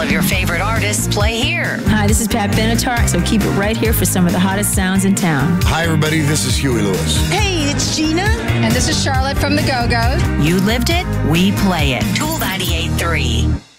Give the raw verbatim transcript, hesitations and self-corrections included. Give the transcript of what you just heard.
of your favorite artists play here. Hi, this is Pat Benatar, so keep it right here for some of the hottest sounds in town. Hi, everybody. This is Huey Lewis. Hey, it's Gina. And this is Charlotte from the Go-Go's. You lived it, we play it. Tool ninety-eight point three.